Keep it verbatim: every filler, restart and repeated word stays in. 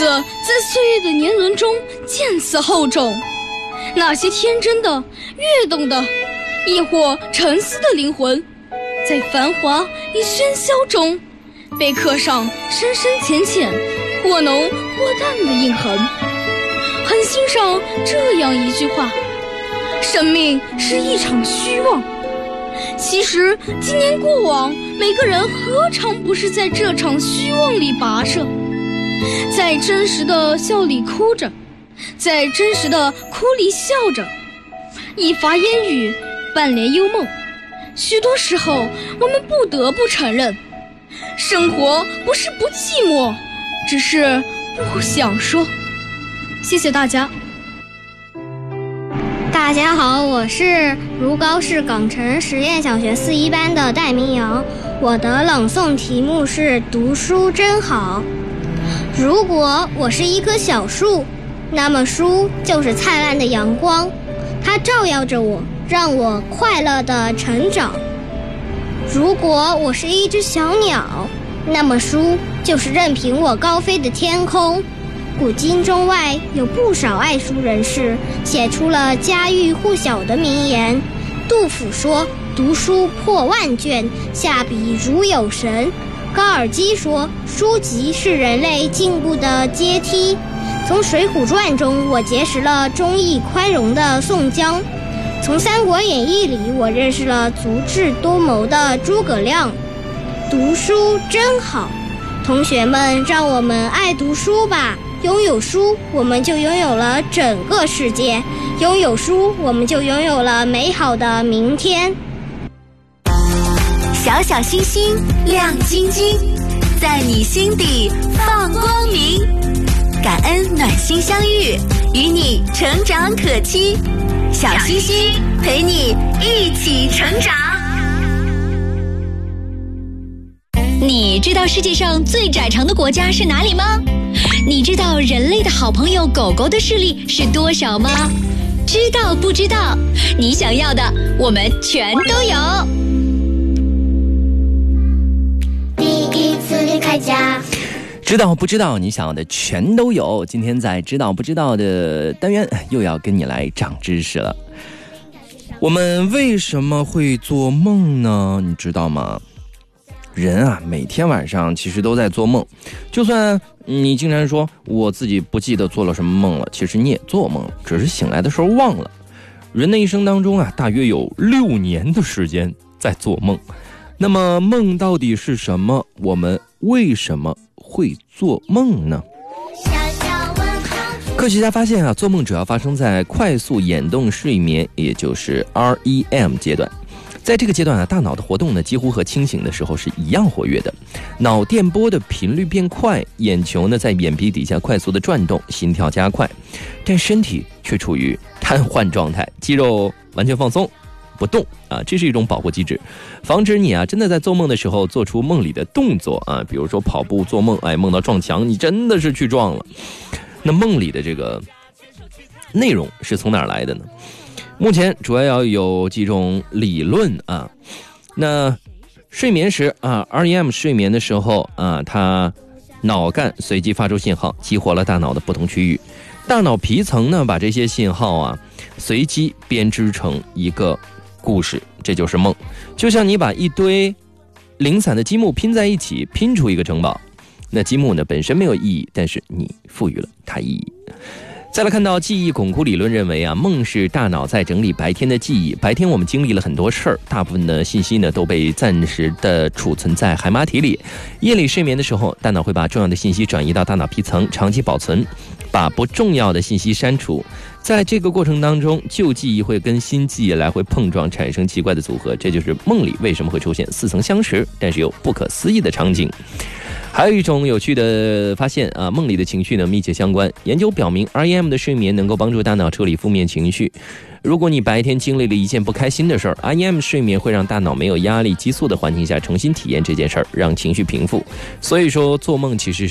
子在岁月的年轮中渐次厚重，那些天真的、跃动的，亦或沉思的灵魂，在繁华与喧嚣中被刻上深深浅浅、或浓或淡的印痕。很欣赏这样一句话：生命是一场虚妄。其实今年过往，每个人何尝不是在这场虚妄里跋涉，在真实的笑里哭着，在真实的哭里笑着，一发烟雨，半帘幽梦。许多时候我们不得不承认，生活不是不寂寞，只是不想说。谢谢大家。 大家好，我是如皋市港城实验小学四一班的戴明阳，我的朗诵题目是读书真好。如果我是一棵小树，那么书就是灿烂的阳光，它照耀着我，让我快乐地成长。如果我是一只小鸟，那么书就是任凭我高飞的天空。古今中外有不少爱书人士写出了家喻户晓的名言。杜甫说：“读书破万卷，下笔如有神。”高尔基说：“书籍是人类进步的阶梯。”从《水浒传》中，我结识了忠义宽容的宋江；从《三国演义》里，我认识了足智多谋的诸葛亮。读书真好，同学们，让我们爱读书吧。拥有书，我们就拥有了整个世界；拥有书，我们就拥有了美好的明天。 小小星星亮晶晶，在你心底放光明。感恩暖心相遇，与你成长可期。小星星陪你一起成长。你知道世界上最窄长的国家是哪里吗？你知道人类的好朋友狗狗的视力是多少吗？知道不知道？你想要的我们全都有。 第一次离开家， 知道不知道？你想要的全都有。今天在知道不知道的单元又要跟你来长知识了。我们为什么会做梦呢？你知道吗？人啊，每天晚上其实都在做梦。就算你经常说我自己不记得做了什么梦了，其实你也做梦了，只是醒来的时候忘了。人的一生当中啊，大约有六年的时间在做梦。那么梦到底是什么？我们为什么会做梦呢？科学家发现啊，做梦主要发生在快速眼动睡眠，也就是 R E M 阶段。在这个阶段啊，大脑的活动呢，几乎和清醒的时候是一样活跃的，脑电波的频率变快，眼球呢在眼皮底下快速的转动，心跳加快，但身体却处于瘫痪状态，肌肉完全放松不动啊，这是一种保护机制，防止你啊真的在做梦的时候做出梦里的动作啊，比如说跑步做梦，哎，梦到撞墙，你真的是去撞了。那梦里的这个内容是从哪儿来的呢？目前主要有几种理论啊。那睡眠时啊 R E M 睡眠的时候啊，它脑干随即发出信号，激活了大脑的不同区域，大脑皮层呢把这些信号啊随机编织成一个故事，这就是梦。就像你把一堆零散的积木拼在一起，拼出一个城堡，那积木呢本身没有意义，但是你赋予了它意义。再来看到记忆巩固理论认为啊，梦是大脑在整理白天的记忆。白天我们经历了很多事儿，大部分的信息呢都被暂时的储存在海马体里。夜里睡眠的时候，大脑会把重要的信息转移到大脑皮层长期保存，把不重要的信息删除。在这个过程当中，旧记忆会跟新记忆来回碰撞，产生奇怪的组合，这就是梦里为什么会出现似曾相识但是又不可思议的场景。还有一种有趣的发现啊，梦里的情绪呢密切相关。研究表明 R E M 的睡眠能够帮助大脑处理负面情绪。如果你白天经历了一件不开心的事儿， R E M 睡眠会让大脑没有压力激素的环境下重新体验这件事儿，让情绪平复。所以说做梦其实是